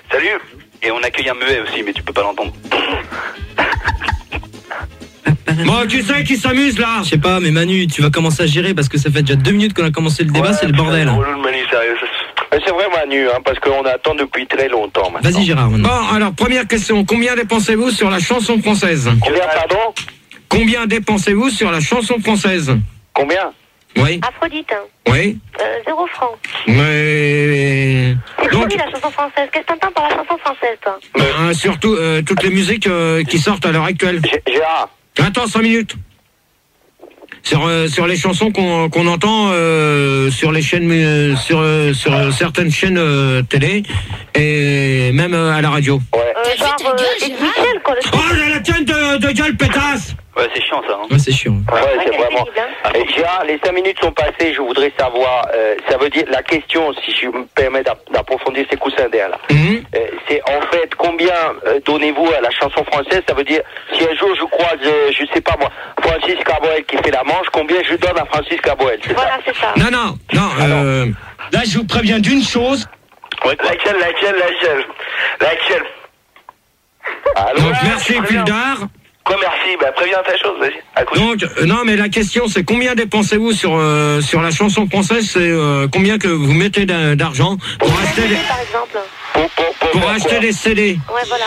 Salut. Et on accueille un muet aussi, mais tu peux pas l'entendre. Bon, qui c'est qui s'amuse là? Je sais pas, mais Manu, tu vas commencer à gérer parce que ça fait déjà 2 minutes qu'on a commencé le débat, c'est le bordel. C'est vrai Manu, hein, parce qu'on attend depuis très longtemps maintenant. Vas-y Gérard. Maintenant. Bon, alors première question, combien dépensez-vous sur la chanson française? Combien, pardon? Combien dépensez-vous sur la chanson française? Combien? Oui. Aphrodite. Oui. 0 francs. Mais... C'est Donc, joli la chanson française. Qu'est-ce que t'entends par la chanson française, toi? surtout toutes les musiques qui sortent à l'heure actuelle. Gérard. Attends 5 minutes. Sur les chansons qu'on entend sur les chaînes sur certaines chaînes télé et même à la radio. Ouais. Genre Michel, quoi. Oh, j'ai la tienne de gueule, pétasse. Ouais, c'est chiant ça. Hein. Ouais, c'est chiant. Ouais, c'est vraiment. Hein. Et Gérard, les 5 minutes sont passées, je voudrais savoir, ça veut dire, la question, si je me permets d'approfondir ces coussins d'air là, c'est en fait, combien donnez-vous à la chanson française? Ça veut dire, si un jour je croise, je sais pas moi, Francis Cabrel qui fait la manche, combien je donne à Francis Cabrel? Voilà, c'est ça. Non, là je vous préviens d'une chose. Ouais, Laquelle? Allô? Donc merci Pildar. Quoi, merci? Bah, préviens ta chose, vas-y. Donc non, mais la question c'est combien dépensez-vous sur la chanson française? C'est combien que vous mettez d'argent pour acheter des, Par exemple. pour acheter des CD? Ouais, voilà.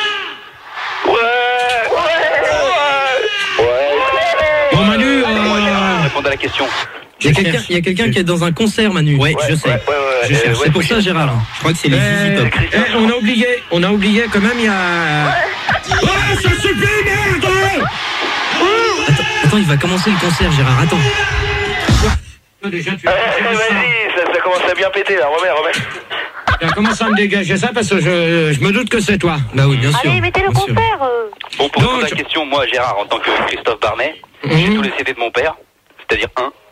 Bon Manu, répondre à la question. Il y a quelqu'un qui est dans un concert, Manu. Ouais, je sais. Je cherche. C'est pour ça, Gérard. Je crois que c'est les Zizi Top. on a oublié quand même, il y a... Oh, ça suffit, merde! Attends, il va commencer le concert, Gérard. Attends. Déjà, tu Vas-y, ça commence à bien péter, là, remets. commence à me dégager ça parce que je me doute que c'est toi. Bah oui, bien sûr. Allez, mettez le bien sûr. concert. Bon, pour répondre à la question, moi, Gérard, en tant que Christophe Barnet, j'ai tous les CD de mon père, c'est-à-dire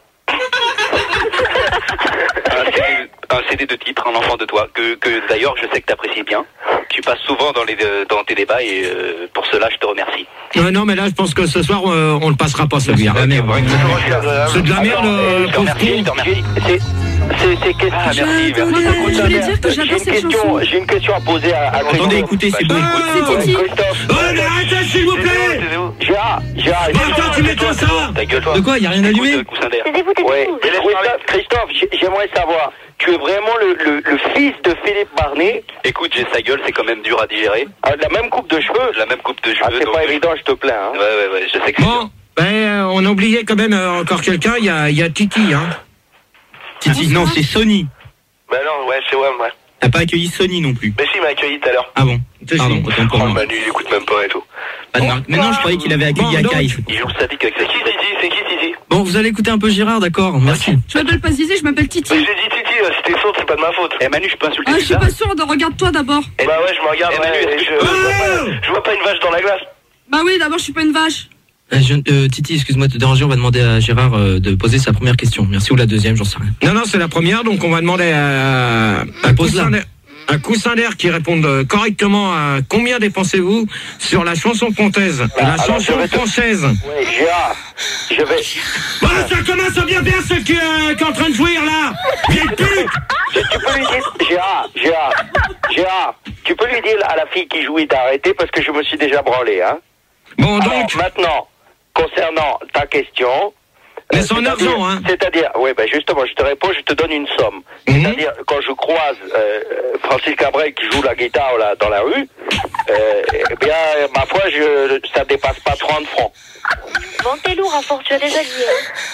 un CD de titre, Un enfant de toi, que d'ailleurs je sais que tu apprécies bien. Tu passes souvent dans tes débats et pour cela je te remercie. Non, mais là je pense que ce soir on le passera pas celui-là. C'est de la merde. C'est de la merde, Je te remercie. C'est question. Ah, merci. Je voulais dire que j'adore cette chanson. J'ai une question à poser à Attendez, écoutez, c'est bon. C'est Titi. Christophe. Oh, mais arrêtez s'il vous plaît! Gérard. Bon, attends, tu mets toi ça! Ta gueule, toi. De quoi? Il y a rien allumé? Taisez-vous, Ouais. taisez-vous. Christophe, j'aimerais savoir, tu es vraiment le fils de Philippe Barnet, Écoute, j'ai sa gueule, c'est quand même dur à digérer. la même coupe de cheveux? La même coupe de cheveux. Ah, c'est donc- pas évident, je te plains. Hein. Ouais, je sais que c'est dur. Bon, on a oublié quand même encore quelqu'un, il y a Titi, hein. Titi, non, c'est Sony. Bah non, ouais, c'est ouais. T'as pas accueilli Sony non plus. Mais si, il m'a accueilli tout à l'heure. Ah bon? Pardon, autant pour moi. Manu, il écoute même pas et tout. Pas de marque. Mais non, je croyais qu'il avait accueilli Bon, Akai. Il joue le sadique avec sa C'est qui Titi? Bon, vous allez écouter un peu Gérard, d'accord? Merci. Je m'appelle pas Zizi, je m'appelle Titi. J'ai dit Titi, si t'es sourde, c'est pas de ma faute. Eh Manu, je peux insulter Ah, je suis Pildar pas sûre, regarde-toi d'abord. Bah ouais, je me regarde, Manu, est-ce que je vois pas une vache dans la glace. Bah oui, d'abord, je suis pas une vache. Titi, excuse-moi de te déranger, on va demander à Gérard de poser sa première question. Merci, ou la deuxième, j'en sais rien. Non, c'est la première, donc on va demander à un coussin d'air qui réponde correctement à combien dépensez-vous sur la chanson française. La chanson française. Ouais, Gérard, je vais... Ça commence à bien faire ce qui est en train de jouir là. Vieille pute. Tu peux lui dire... Gérard, tu peux lui dire à la fille qui jouait d'arrêter parce que je me suis déjà branlé, hein. Bon, Alors, donc, maintenant, concernant ta question... mais c'est en argent, hein. C'est-à-dire, oui, ben justement, je te réponds, je te donne une somme. C'est-à-dire, quand je croise Francis Cabrel qui joue la guitare là, dans la rue, eh bien, ma foi, ça dépasse pas 30 francs. Montez lourd, à force, tu as déjà dit.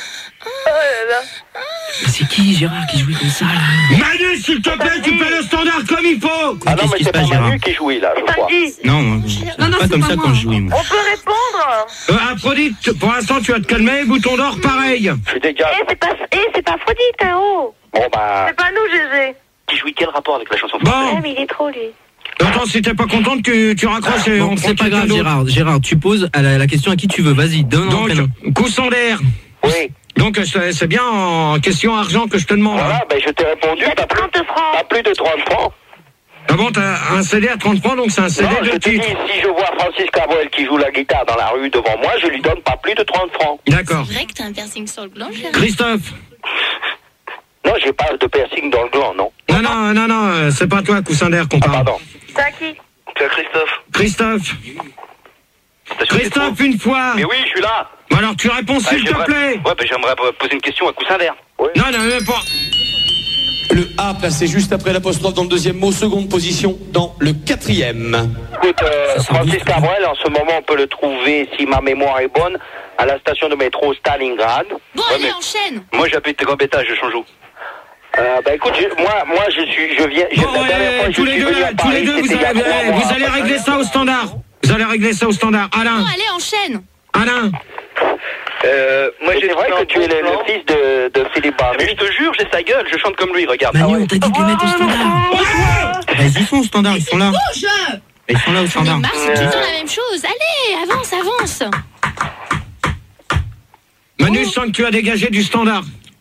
Mais c'est qui, Gérard, qui jouait comme ça, là? Manu, s'il te plaît, tu fais le standard comme il faut. Ah non, Qu'est-ce mais qui c'est se pas passe, Gérard? Manu qui jouait là, je crois. Non, Non, pas c'est comme pas ça moi. quand je jouais, moi. On peut répondre. Aphrodite, pour l'instant, tu vas te calmer, bouton d'or, pareil. Je suis déjà... C'est pas Aphrodite, hein, oh. Bon, bah... C'est pas nous, Gégé. Qui jouit quel rapport avec la chanson française? Bon, Ouais, mais il est trop, lui. attends, si t'es pas contente, tu raccroches et Bon, on prend c'est pas quelqu'un grave, d'autre. Gérard, tu poses la question à qui tu veux. Vas-y, donne un prénom. Donc, coussin d'air. Oui. Donc, c'est bien en question argent que je te demande. Voilà, ben je t'ai répondu, Il a t'as 30 francs. plus de 30 francs. Ah bon, t'as un CD à 30 francs, donc c'est un CD Non, je de te dis, titre. si je vois Francis Cabrel qui joue la guitare dans la rue devant moi, je lui donne pas plus de 30 francs. D'accord. C'est vrai que t'as un piercing sur le gland, Gérard. Christophe. Non, j'ai pas de piercing dans le gland, non. Non, c'est pas toi, coussin d'air, qu'on Ah, parle. pardon. C'est à qui? C'est à Christophe. Christophe, une fois. Mais oui, je suis là. Bon, alors tu réponds s'il te plaît. Ouais, j'aimerais poser une question à coussin d'air. Ouais. Non, même pas. Le A placé juste après l'apostrophe dans le deuxième mot, seconde position dans le quatrième. Écoute, Francis Cabrel, en ce moment, on peut le trouver, si ma mémoire est bonne, à la station de métro Stalingrad. Bon, allez, enchaîne. Moi, j'habite Gambetta, je change où? Écoute, moi, je viens. Tous les deux, vous allez régler ça au standard. Alain. Bon, allez, enchaîne. Alain. Moi, c'est vrai que tu es le fils de Philippe Barnet. Mais je te jure, j'ai sa gueule, je chante comme lui, regarde. Manu, on t'a dit de les mettre au standard. Ils y sont au standard, ils sont là. Ils sont là au standard. Mais c'est tout le temps la même chose. Allez, avance. Manu, je sens que tu as dégagé du standard.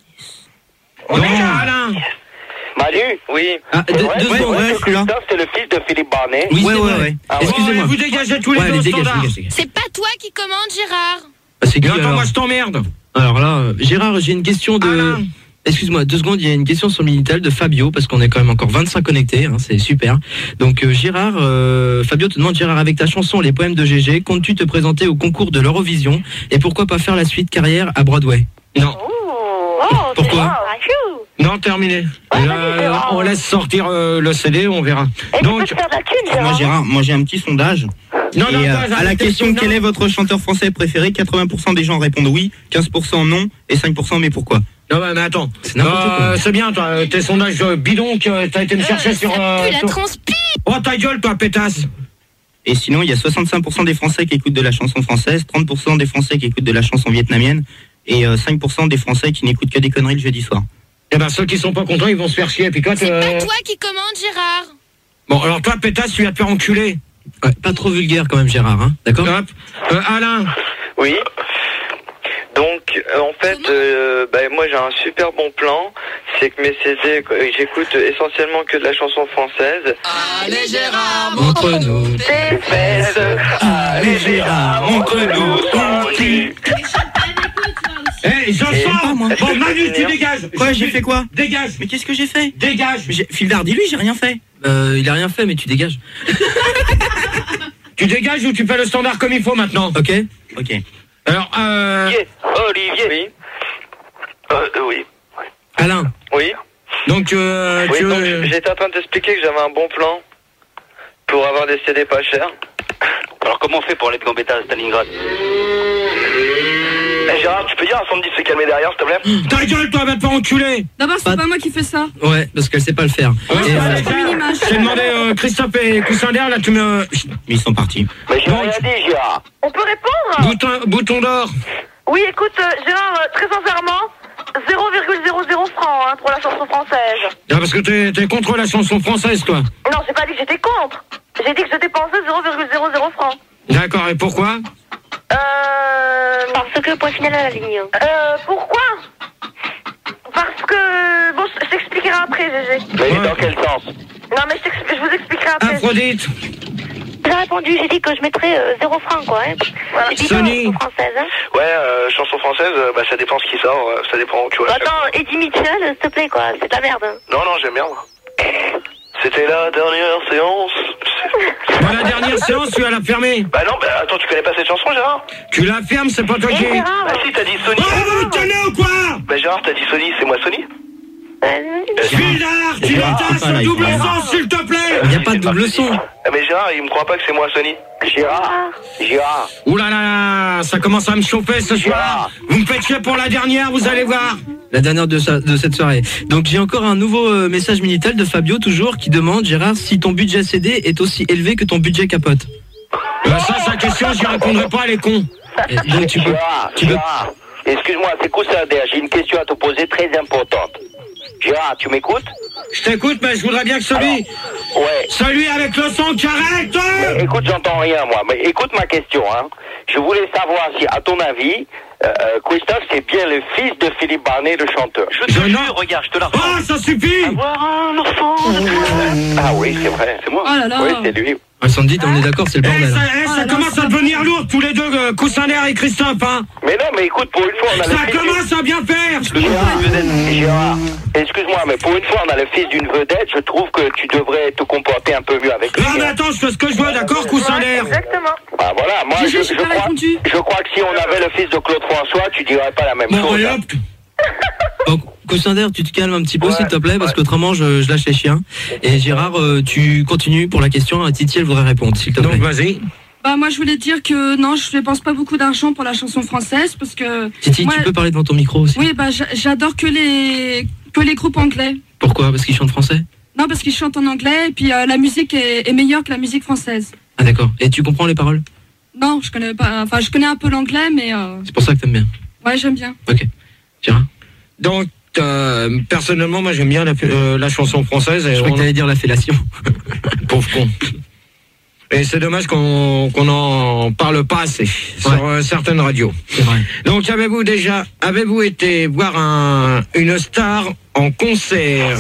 Alain. Manu? Oui. Deux secondes, je suis là. Christophe, c'est le fils de Philippe Barnet. Oui, ouais. Excusez-moi. Vous dégagez tous les deux au standard. C'est pas toi qui commande, Gérard. C'est qui, attends, moi je t'emmerde. Alors là, Gérard, j'ai une question de... Alain. Excuse-moi, 2 secondes, il y a une question sur le Minitel de Fabio, parce qu'on est quand même encore 25 connectés, hein, c'est super. Donc Gérard, Fabio te demande, Gérard, avec ta chanson Les Poèmes de GG, comptes-tu te présenter au concours de l'Eurovision? Et pourquoi pas faire la suite carrière à Broadway? Non. Pourquoi? Non, terminé. On laisse sortir le CD, on verra. Donc, faire de la thune, Gérard. Moi, Gérard, j'ai un petit sondage. À la question quel est votre chanteur français préféré, 80% des gens répondent oui, 15% non et 5% mais pourquoi? Non mais attends, c'est bien toi, tes sondages bidons que t'as été me chercher sur... Ça pue la transpi. Oh ta gueule toi pétasse. Et sinon il y a 65% des Français qui écoutent de la chanson française, 30% des Français qui écoutent de la chanson vietnamienne et 5% des Français qui n'écoutent que des conneries le jeudi soir. Eh ben ceux qui sont pas contents ils vont se faire chier. Puis toi, C'est pas toi qui commande, Gérard. Bon alors toi pétasse tu vas te faire enculer. Ouais, pas trop vulgaire quand même Gérard, hein, d'accord? Alain. Oui. Donc, en fait, moi j'ai un super bon plan. C'est que mes CD, j'écoute essentiellement que de la chanson française. Allez Gérard, montre-nous tes fesses. Allez Gérard, montre-nous ton cul. J'en sors. Bon Manu, tu dégages. Quoi, j'ai fait quoi? Dégage. Mais qu'est-ce que j'ai fait? Dégage. Phildard, dis-lui, j'ai rien fait. Il a rien fait, mais tu dégages. Tu dégages ou tu fais le standard comme il faut maintenant? Ok. Alors, Olivier. Oui. Alain. Oui. Donc, j'étais en train de t'expliquer que j'avais un bon plan pour avoir des CD pas chers. Alors comment on fait pour aller de Gambetta à Stalingrad? Gérard, tu peux dire à Sandy de se calmer derrière, s'il te plaît? Ta gueule, toi, va te faire enculer. D'abord, c'est pas moi qui fais ça. Ouais, parce qu'elle sait pas le faire. J'ai demandé Christophe et Coussin d'air, là, tu me... Ils sont partis. Mais j'ai rien dit, Gérard. On peut répondre? Bouton d'or. Oui, écoute, Gérard, très sincèrement, 0,00 francs pour la chanson française. Ah, parce que t'es contre la chanson française, toi. Non, j'ai pas dit que j'étais contre. J'ai dit que je dépensais 0,00 francs. D'accord, et pourquoi? Parce que point final à la ligne. Pourquoi? Parce que... Bon, je t'expliquerai après, GG. Mais dans quel sens? Non, mais je vous expliquerai après. Aphrodite. J'ai répondu, j'ai dit que je mettrais 0 francs, quoi. Hein. Voilà. Sony. Française, hein. Ouais, chanson française, ça dépend ce qui sort, ça dépend, tu vois. Attends, Eddie Mitchell, s'il te plaît, quoi, c'est de la merde. Non, j'aime bien. C'était la dernière séance. La dernière séance, tu vas la fermer. Bah non, attends, tu connais pas cette chanson, Gérard? Tu la fermes, c'est pas toi qui... Bah si, t'as dit Sony. Oh, tenez ou quoi? Bah Gérard, t'as dit Sony, c'est moi Sony? Phildard, tu l'étasses au double son, s'il te plaît. Il n'y a pas de double son. Mais Gérard, il me croit pas que c'est moi Sony. Gérard. Ouh là là, ça commence à me chauffer ce soir. Vous me faites chier pour la dernière, vous allez voir. La dernière de cette soirée. Donc j'ai encore un nouveau message Minitel de Fabio toujours qui demande, Gérard, si ton budget CD est aussi élevé que ton budget capote. Ça, c'est la question, j'y répondrai pas, elle est con. Donc tu peux... Gérard, excuse-moi, c'est Coussin d'air, j'ai une question à te poser très importante. Gérard, tu m'écoutes? Je t'écoute, mais je voudrais bien que celui... Ouais. Celui avec le son qui arrête. Écoute, j'entends rien, moi. Mais écoute ma question, hein. je voulais savoir si, à ton avis, Christophe, c'est bien le fils de Philippe Barnet, le chanteur. Je te jure, regarde, je te la reprends. Oh, ça suffit! Avoir un enfant. Ah oui, c'est vrai. C'est moi. Oh là là. Oui, c'est lui. Sandy, on est d'accord, c'est le bordel. Ça commence à devenir lourd, tous les deux, Coussin d'air et Christophe, hein. Mais non, mais écoute, pour une fois, on a Ça commence à bien faire. Gérard, excuse-moi, mais pour une fois, on a le fils d'une vedette. Je trouve que tu devrais te comporter un peu mieux avec lui. Non, mais attends, je fais ce que je veux, d'accord, Coussin d'air? Exactement. Ah voilà, moi, je crois que si on avait le fils de Claude François, tu dirais pas la même chose. Et Hein. hop. Bon, Coussin d'air, tu te calmes un petit peu, s'il te plaît, parce qu'autrement, je lâche les chiens. Et Gérard, tu continues pour la question. Titi, elle voudrait répondre, s'il te plaît. Donc, vas-y. Bah moi je voulais dire que non, je dépense pas beaucoup d'argent pour la chanson française parce que Titi, tu peux parler devant ton micro aussi. Oui, bah j'adore que les groupes anglais. Pourquoi? Parce qu'ils chantent français? Non, parce qu'ils chantent en anglais et puis la musique est meilleure que la musique française. Ah d'accord. Et tu comprends les paroles? Non, je connais pas. Enfin, je connais un peu l'anglais, mais. C'est pour ça que t'aimes bien. Ouais, j'aime bien. Ok. Gérard? Donc, personnellement, moi j'aime bien la chanson française. Et je crois que t'allais dire la fellation. Pauvre con. Et c'est dommage qu'on en parle pas assez sur certaines radios. C'est vrai. Donc, avez-vous été voir une star en concert?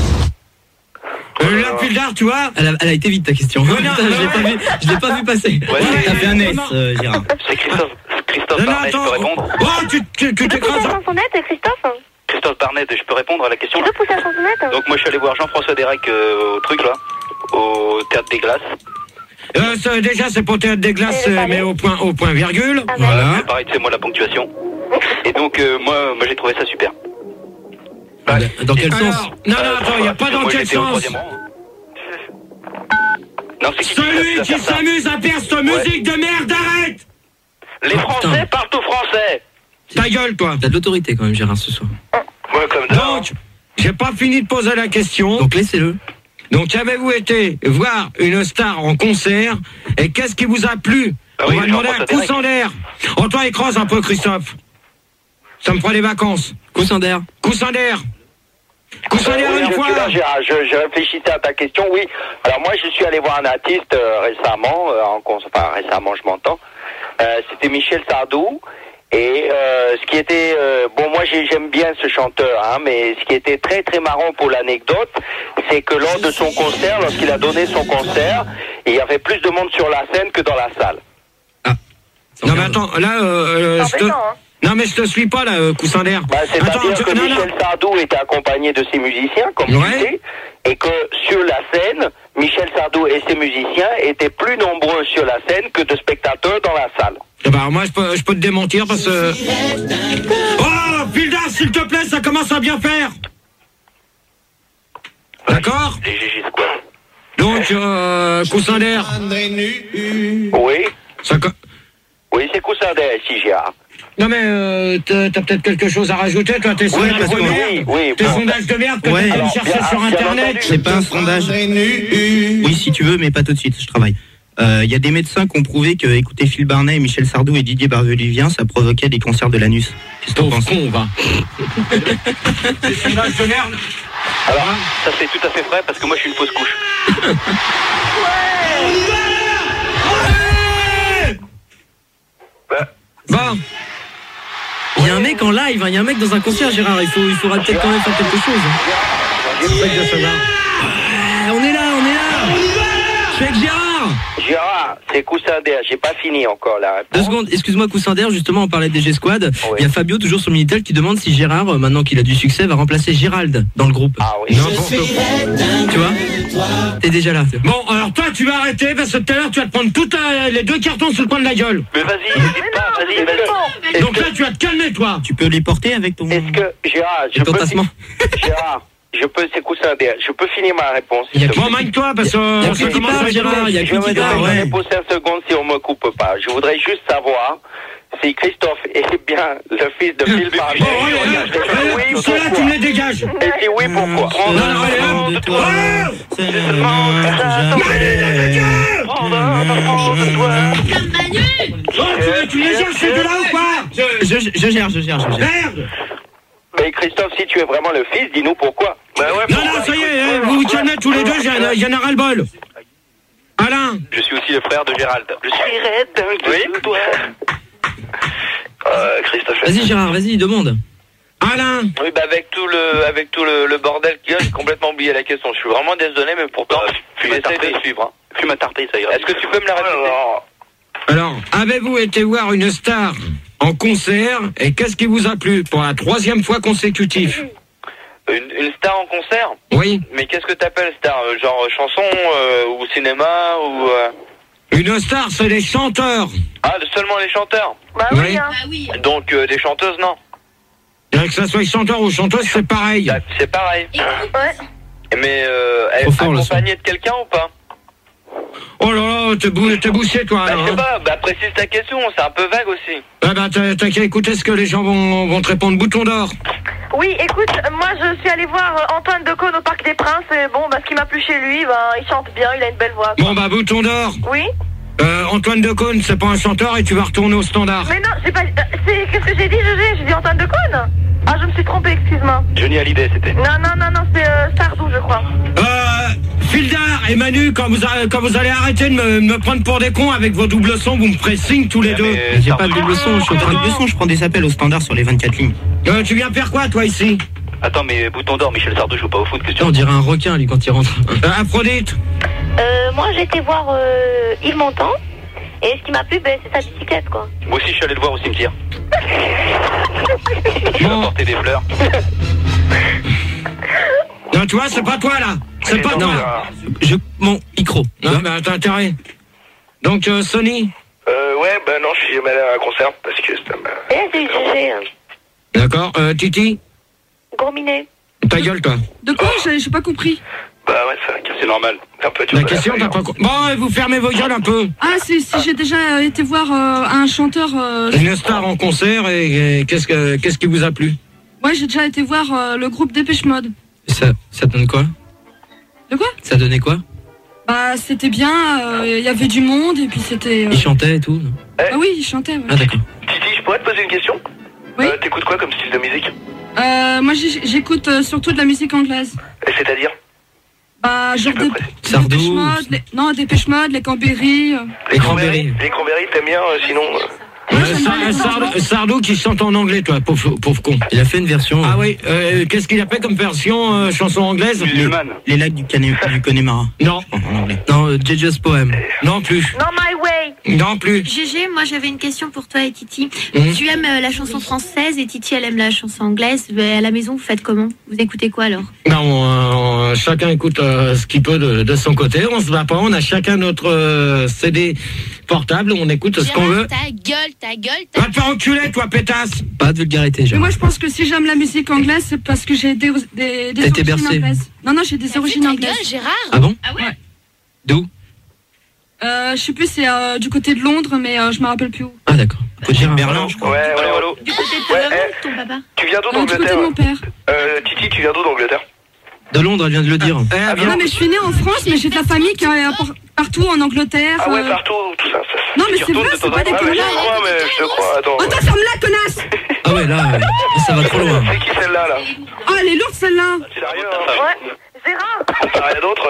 La Pildar, tu vois? Elle a été vite ta question. Non, je l'ai pas vu passer. Ouais, t'as fait un S, Gérard. C'est Christophe Barnet, je peux répondre? Oh, tu Tu peux pousser la chansonnette, Christophe? Christophe Barnet, je peux répondre à la question? Tu peux pousser la chansonnette? Donc moi je suis allé voir Jean-François Derek au truc là, au Théâtre des Glaces. Déjà, c'est pour Théâtre des Glaces, mais au point virgule. Voilà. C'est pareil, c'est moi la ponctuation. Et donc, moi j'ai trouvé ça super. Dans quel sens? Non, attends, il n'y a pas dans quel sens. Non, c'est celui qui s'amuse à faire cette musique de merde, arrête! Les Français parlent au français. Ta gueule, toi. T'as de l'autorité quand même, Gérard, ce soir. Ouais, comme ça. Donc, j'ai pas fini de poser la question. Donc laissez-le. Donc, avez-vous été voir une star en concert et qu'est-ce qui vous a plu? On va demander à Coussin d'air. Oh, toi, écrase un peu, Christophe. Ça me fera des vacances. Coussin d'air. Coussin d'air. Coussin d'air une fois. Je réfléchissais à ta question, oui. Alors moi, je suis allé voir un artiste récemment, enfin récemment, je m'entends. C'était Michel Sardou. Et ce qui était bon, moi j'aime bien ce chanteur, hein, mais ce qui était très très marrant pour l'anecdote, c'est que lors de son concert, lorsqu'il a donné son concert, il y avait plus de monde sur la scène que dans la salle. Ah. Non mais attends, là, non mais je te suis pas là, Coussin d'air. Bah, c'est-à-dire que Michel Sardou était accompagné de ses musiciens, comme tu sais, et que sur la scène, Michel Sardou et ses musiciens étaient plus nombreux sur la scène que de spectateurs dans la salle. Bah moi je peux te démentir parce que... Oh, Pildar, s'il te plaît, ça commence à bien faire. D'accord? Les GG Squad. Donc, Coussin d'air. Oui. Oui, c'est Coussin d'air, si Gérard. Non mais t'as peut-être quelque chose à rajouter, toi, tes sondages de merde, tes sondages de merde que tu viens chercher sur internet. C'est pas un sondage. Oui, si tu veux, mais pas tout de suite, je travaille. Il y a des médecins qui ont prouvé que écouter Phil Barnet, Michel Sardou et Didier Barbelivien, ça provoquait des cancers de l'anus. Qu'est-ce que t'en penses? Con, va. Des sondages de merde. Alors, ça c'est tout à fait vrai parce que moi je suis une fausse couche. Bon. Il y a un mec en live, il y a un mec dans un concert, Gérard. Il faudra peut-être quand même faire quelque chose. On est là. Je suis avec Gérard. Gérard, c'est Coussin d'air, j'ai pas fini encore là. 2 secondes, excuse-moi Coussin d'air, justement on parlait des G-Squad. Oui. Il y a Fabio toujours sur Minitel qui demande si Gérard, maintenant qu'il a du succès, va remplacer Gérald dans le groupe. Ah oui. Tu vois? T'es déjà là. Bon, alors toi tu vas arrêter parce que tout à l'heure tu vas te prendre les 2 cartons sous le coin de la gueule. Mais vas-y. Donc là tu vas te calmer toi. Tu peux les porter avec ton... Est-ce que, Gérard, Gérard, c'est Coussin d'air, je peux finir ma réponse. Bon, magne-toi parce que ça commence à Gérard, il y a je me donner pour 5 secondes si on me coupe pas. Je voudrais juste savoir si Christophe est bien le fils de Phil Barnet. Oui, cela tu me les dégages. Et si oui, pourquoi? Tu les gères ces deux-là ou quoi? Je gère. Merde. Mais Christophe, si tu es vraiment le fils, dis-nous pourquoi. Non, ça y est, vous vous calmez tous les deux, il y en a ras-le-bol. Alain, Alain. Je suis aussi le frère de Gérald. Je suis Red. Oui. Toi. Christophe. Vas-y Gérard, vas-y, demande. Alain. Oui, bah avec tout le bordel qu'il y a, j'ai complètement oublié la question. Je suis vraiment désolé, mais pourtant, j'essaie de suivre. Fume à tarté, ça ira. Est-ce que tu peux me la répéter? Alors, avez-vous été voir une star en concert et qu'est-ce qui vous a plu pour la 3e fois consécutive? Une star en concert? Oui. Mais qu'est-ce que t'appelles star? Genre chanson ou cinéma ou... Une star, c'est les chanteurs. Ah, seulement les chanteurs? Bah oui, hein. Bah oui. Donc des chanteuses, non? Que ça soit chanteur ou chanteuse, c'est pareil. C'est pareil. Ouais. Mais accompagné de quelqu'un ou pas? Oh là là, t'es bouché toi. Bah, alors, je sais hein. pas, précise ta question, c'est un peu vague aussi. Ah bah t'as qu'à écouter ce que les gens vont te répondre. Bouton d'or. Oui, écoute, moi je suis allée voir Antoine Decaune au Parc des Princes et bon, bah ce qui m'a plu chez lui, bah il chante bien, il a une belle voix. Bon bah bouton d'or. Oui. Antoine Decaune, c'est pas un chanteur et tu vas retourner au standard. Mais non, j'ai pas... Qu'est-ce que j'ai dit, GG? J'ai dit Antoine Decaune? Ah, je me suis trompée, excuse-moi. Johnny Hallyday, c'était. Non, c'est Sardou, je crois. Fildar et Manu, quand vous allez arrêter de me prendre pour des cons avec vos doubles sons, vous me ferez signe tous les deux. J'ai pas de double son, je suis en train de son, je prends des appels au standard sur les 24 lignes. Tu viens faire quoi toi ici? Attends, mais bouton d'or, Michel Sardou joue pas au foot, question. On dirait un requin lui quand il rentre. Aphrodite. Moi j'ai été voir Yves Montand. Et ce qui m'a plu, ben, c'est sa bicyclette, quoi. Moi aussi, je suis allé le voir au cimetière. Je lui ai apporté des fleurs. Non, tu vois, c'est pas toi, là. C'est pas toi. Mon micro. Non, mais t'as intérêt. Donc, Sony. Ouais, bah non, je suis jamais allé à un concert parce que ça m'a... C'est du GG. D'accord. Titi. Gourminet. Ta gueule, toi. De quoi? J'ai pas compris. Bah ouais, c'est normal. Un peu la question, t'as pas... Bon, vous fermez vos gueules un peu. Ah, si j'ai déjà été voir un chanteur... Une star en concert et qu'est-ce qui vous a plu? Ouais, j'ai déjà été voir le groupe Dépêche Mode. Ça donne quoi? De quoi? Ça donnait quoi? Bah, c'était bien, il y avait du monde et puis c'était... Il chantait et tout, non? Ah oui, il chantait, ouais. Ah d'accord. Titi, je pourrais te poser une question? Oui. T'écoutes quoi comme style de musique? Moi, j'écoute surtout de la musique anglaise. C'est-à-dire? Bah, genre Sardou. Dépêche Mode, les Cranberries. Les Cranberries. Les Cranberries, t'aimes bien, sinon... Sardou qui chante en anglais, toi, pauvre con. Il a fait une version. Ah oui, qu'est-ce qu'il a fait comme version chanson anglaise? Les lacs du Connemara. Non. En anglais. Non, JJ's Poem. Non plus. Non, My Way. Non plus. GG, moi j'avais une question pour toi et Titi. Tu aimes la chanson française et Titi elle aime la chanson anglaise. À la maison, vous faites comment? Vous écoutez quoi alors? Non, chacun écoute ce qu'il peut de son côté. On se bat pas, on a chacun notre CD portable, on écoute ce qu'on veut. Ta gueule. Va te faire enculer, toi, pétasse. Pas de vulgarité, Mais moi, je pense que si j'aime la musique anglaise, c'est parce que j'ai des origines anglaises. Non, j'ai des origines anglaises. Gérard. Ah bon? Ah ouais. D'où? Je sais plus, c'est du côté de Londres, mais je me rappelle plus où. Ah d'accord. Côté Berlin, je crois. Ouais. Du côté de ta maman ou ton papa? Tu viens d'où Du côté d'Angleterre? de mon père. Titi, tu viens d'où d'Angleterre? De Londres, elle vient de le dire. Non, mais je suis née en France, mais j'ai de la famille qui est partout en Angleterre. Ah ouais, partout, tout ça. Non, mais c'est vrai, c'est pas des conneries. Je te crois, attends. Oh, toi, ferme-la, connasse! Ah ouais, là, ça va trop loin. C'est qui celle-là, là? Oh, elle est lourde, celle-là! Sérieux, Ouais. Gérard. T'as rien d'autre?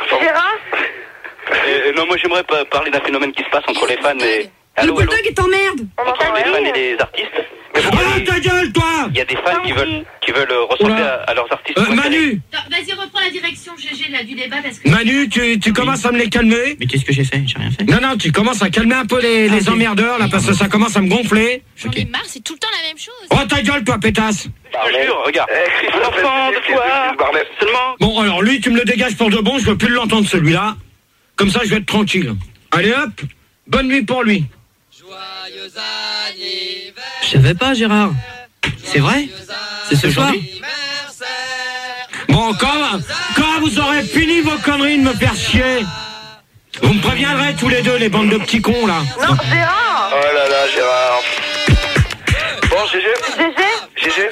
Gérard. Non, moi j'aimerais parler d'un phénomène qui se passe entre les fans et... Le bulldog est en merde! Entre les fans et les artistes. Oh, ta gueule, toi! Il y a des fans qui veulent ressembler à leurs artistes. Manu! Vas-y, reprends la direction, GG, là, du débat, parce que... Manu, tu commences à me les calmer. Mais qu'est-ce que j'ai fait? J'ai rien fait. Non, tu commences à calmer un peu les emmerdeurs, là, parce que ça commence à me gonfler. J'en ai marre, c'est tout le temps la même chose. Oh, ta gueule, toi, pétasse! Je te jure, regarde. Enfant de toi, seulement... Bon, alors lui, tu me le dégages pour de bon, je veux plus l'entendre, celui-là. Comme ça, je vais être tranquille. Allez, hop, bonne nuit pour lui. Joyeux anniversaire. Je savais pas, Gérard. C'est vrai? C'est ce soir? Bon, quand vous aurez fini vos conneries de me faire chier, vous me préviendrez tous les deux, les bandes de petits cons, là. Non, Gérard. Oh là là, Gérard. Bon, GG.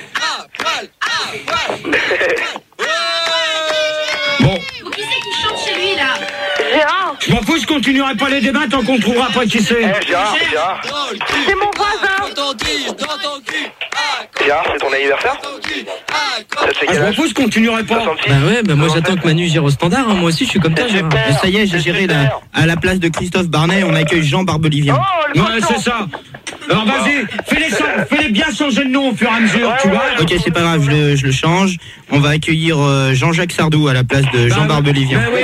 Bon. Qui c'est qui chante chez lui, là? Gérard. Je m'en fous, je continuerai pas les débats tant qu'on trouvera pas qui c'est. Gérard. C'est mon voisin. Dans ton cul. Gérard, c'est ton anniversaire? Je m'en fous, je continuerai pas. Bah ouais, bah moi j'attends que Manu gère au standard, hein. Moi aussi je suis comme toi, Gérard. Mais ça y est, j'ai géré à la place de Christophe Barnet, on accueille Jean Barbelivien. Ouais, c'est ça. Alors vas-y, fais-les bien changer de nom au fur et à mesure, tu vois. Ok, c'est pas grave, je le change. On va accueillir Jean-Jacques Sardou à la place de Jean Barbelivien. Ben oui,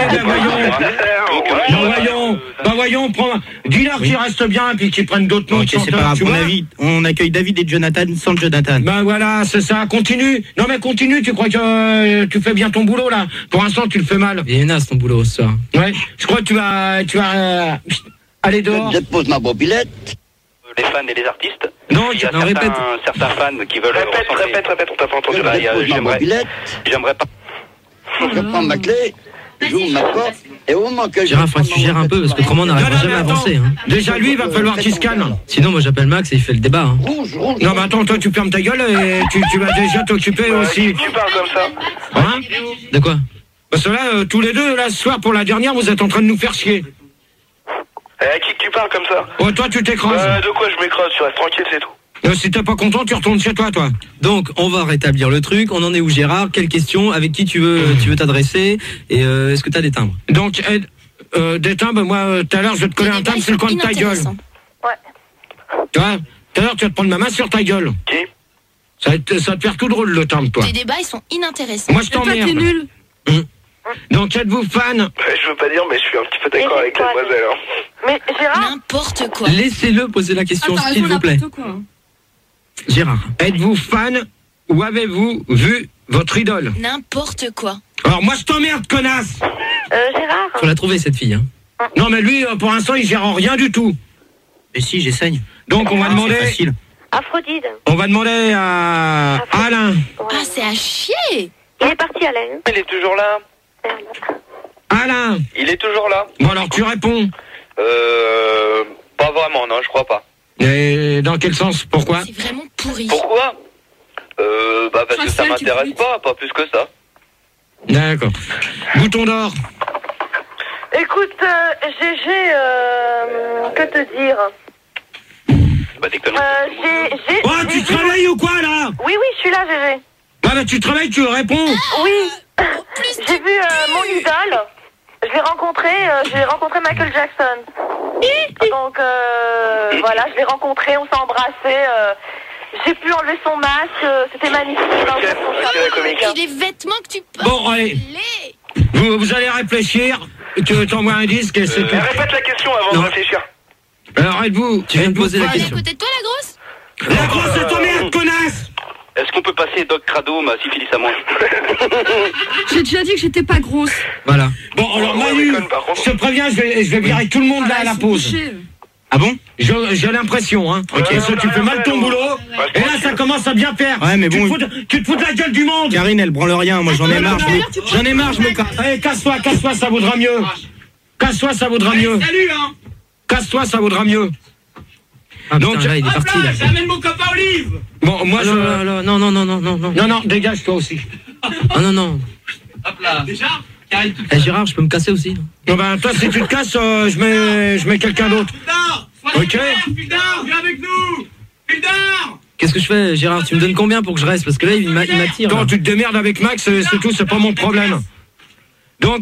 voyons, dis-leur qu'ils restent bien et puis qu'ils prennent d'autres noms. Ok, c'est pas grave, on accueille David et Jonathan sans Jonathan. Ben voilà, c'est ça, continue. Non mais continue, tu crois que tu fais bien ton boulot là? Pour l'instant, tu le fais mal. Il est naze ton boulot, ça. Ouais, je crois que tu vas aller dehors. Je pose ma mobilette. Les fans et les artistes. Non, il y a répète. certains fans qui veulent... Répète, on t'a pas entendu. J'aimerais pas... Je prends ma clé, j'ouvre ma porte, et au moment que Gérard, faut que tu gères un peu, parce que autrement on n'arrivera jamais à avancer. Hein. Déjà lui, il va falloir qu'il se calme. Sinon, moi j'appelle Max et il fait le débat. Hein. Non mais attends, toi tu fermes ta gueule et tu vas déjà t'occuper aussi. Tu parles comme ça. Hein? De quoi? Parce que là, tous les deux, là, ce soir, pour la dernière, vous êtes en train de nous faire chier. À qui que tu parles comme ça? Oh, toi, tu t'écrases. De quoi je m'écrase? Tu restes tranquille, c'est tout. Si t'es pas content, tu retournes chez toi, toi. Donc, on va rétablir le truc. On en est où, Gérard? Quelle question? Avec qui tu veux t'adresser? Et est-ce que t'as des timbres? Donc, des timbres, moi, tout à l'heure, je vais te coller un timbre sur le coin de ta gueule. Ouais. Tu vois? Tout à l'heure, tu vas te prendre ma main sur ta gueule. Qui? Ça va te faire tout drôle, le timbre, toi. Tes débats, ils sont inintéressants. Moi, je t'emmerde. Toi, t'es nul. Donc, êtes-vous fan? Je veux pas dire, mais je suis un petit peu d'accord avec la demoiselle. Hein. Mais Gérard... N'importe quoi. Laissez-le poser la question, s'il vous plaît. Gérard. Êtes-vous fan ou avez-vous vu votre idole? N'importe quoi. Alors, moi, je t'emmerde, connasse. Gérard... Faut la trouver, cette fille, hein. Non, mais lui, pour l'instant, il gère rien du tout. Mais si, j'essaye. Donc, on va demander... C'est facile. Aphrodite. On va demander à Alain. Ah, c'est à chier. Il est parti, Alain. Il est toujours là. Alain. Il est toujours là. Bon, alors, tu réponds. Pas vraiment, non, je crois pas. Et dans quel sens? Pourquoi? C'est vraiment pourri. Pourquoi? Parce que ça m'intéresse pas plus que ça. D'accord. Bouton d'or. Écoute, GG, que te dire? Oh, tu travailles ou quoi, là? Oui, je suis là, GG. Ah, bah, tu travailles, tu réponds. Oui. J'ai vu mon idole. Je l'ai rencontré Michael Jackson. Donc, voilà, je l'ai rencontré, on s'est embrassé. J'ai pu enlever son masque, c'était magnifique. Et les vêtements que tu portes. Bon, allez. Vous allez réfléchir, que t'envoies un disque et c'est tout. Répète la question avant de réfléchir. Alors, êtes-vous... Tu viens de poser la question. Peut-être toi, la grosse? La grosse, c'est ton merde, connasse. Est-ce qu'on peut passer Doc Crado, ma syphilis à moi? J'ai déjà dit que j'étais pas grosse. Voilà. Bon, alors Manu, je te préviens, je vais virer tout le monde là à la pause. Ah bon? J'ai l'impression, hein. Ok. Parce que tu fais mal ton boulot. Et là, ça commence à bien faire. Ouais, mais bon. Tu te fous de la gueule du monde. Karine, elle branle rien. Moi, j'en ai marre. J'en ai marre, je me casse. Allez, casse-toi, ça vaudra mieux. Casse-toi, ça vaudra mieux. Salut, hein. Casse-toi, ça vaudra mieux. Ah, donc, là, il est parti, là. J'amène mon copain Olive. Bon, moi, Non, dégage, toi aussi. Ah, non. Hop là. Déjà? Gérard, je peux me casser aussi. Non, ben, toi, si tu te casses, je mets quelqu'un d'autre. Ok. Fildar, viens avec nous. Fildar. Qu'est-ce que je fais, Gérard? Tu me donnes combien pour que je reste? Parce que là, il m'attire. Non, tu te démerdes avec Max, c'est tout, c'est pas mon problème. Donc,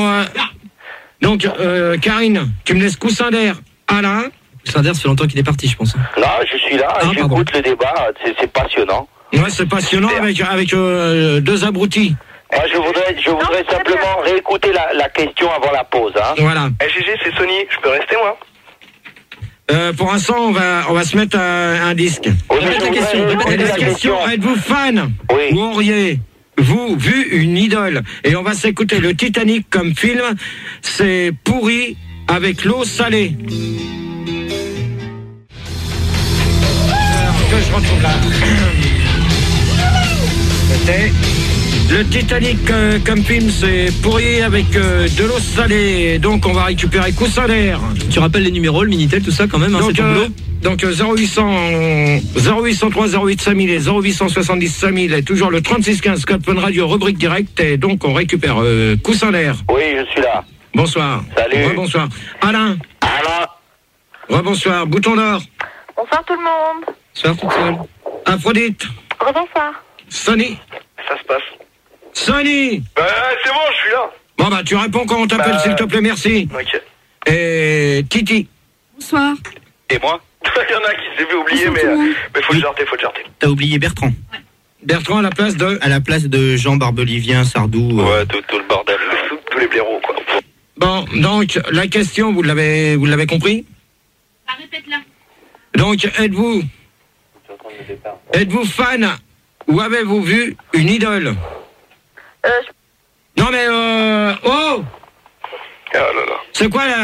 Karine, tu me laisses coussin d'air. Alain. Coussin d'air, ça fait longtemps qu'il est parti, je pense. Non, je suis là, j'écoute le débat, c'est passionnant. Ouais, c'est passionnant avec deux abrutis. Moi, je voudrais simplement réécouter la question avant la pause. Hein. Voilà. GG, c'est Sony, je peux rester, moi? Pour l'instant, on va se mettre un disque. Répète la question. Êtes-vous fan? Oui. Ou auriez-vous vu une idole? Et on va s'écouter le Titanic comme film. C'est pourri avec l'eau salée. Que je retrouve là. C'était le Titanic comme film, c'est pourri avec de l'eau salée. Donc on va récupérer coussin d'air. Tu rappelles les numéros, le Minitel, tout ça quand même, hein, c'est ton boulot. Donc 0803 08 5000 et 0870 5000 et toujours le 3615 code Fun Radio rubrique direct et donc on récupère coussin d'air. Oui, je suis là. Bonsoir. Salut. Bonsoir. Alain. Bonsoir. Bouton d'or. Bonsoir tout le monde. Bonsoir toute seule. Aphrodite. Bonsoir. Sonny. Ça se passe. Sonny. C'est bon, je suis là. Bon bah tu réponds quand on t'appelle, s'il te plaît, merci. Ok. Et Titi. Bonsoir. Et moi? Il y en a qui s'est fait oublier, mais faut le jarter, T'as oublié Bertrand. Ouais. Bertrand à la place de? À la place de Jean Barbelivien, Sardou. Ouais, tout le bordel. Tous les blaireaux, quoi. Bon, donc, la question, vous l'avez compris? Répète-la. Donc, êtes-vous fan ou avez-vous vu une idole? Non mais, oh! Ah là là. C'est quoi là?